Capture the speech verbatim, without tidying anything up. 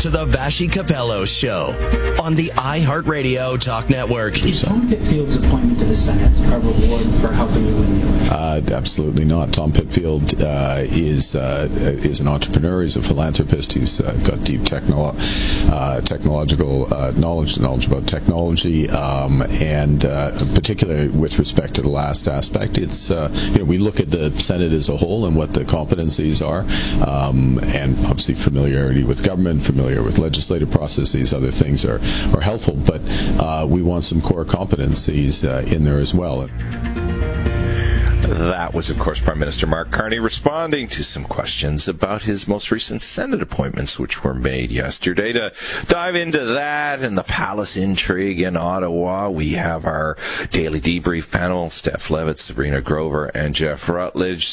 to the Vashi Capello Show on the iHeartRadio Talk Network. Is Tom Pitfield's appointment to the Senate a reward for helping you in the election? Uh, absolutely not. Tom Pitfield uh, is uh, is an entrepreneur. He's a philanthropist. He's uh, got deep technolo- uh, technological uh, knowledge, knowledge about technology, um, and uh, particularly with respect to the last aspect, it's uh, you know we look at the Senate as a whole and what the competencies are, um, and obviously familiarity with government, familiar with legislative processes, other things are, are helpful, but uh, we want some core competencies uh, in there as well. That was, of course, Prime Minister Mark Carney responding to some questions about his most recent Senate appointments, which were made yesterday. To dive into that and the palace intrigue in Ottawa, we have our daily debrief panel, Steph Levitt, Sabrina Grover, and Jeff Rutledge.